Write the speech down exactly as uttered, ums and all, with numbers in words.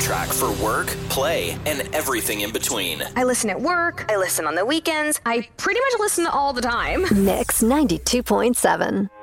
soundtrack for work, play, and everything in between. I listen at work. I listen on the weekends. I pretty much listen all the time. Mix ninety-two point seven.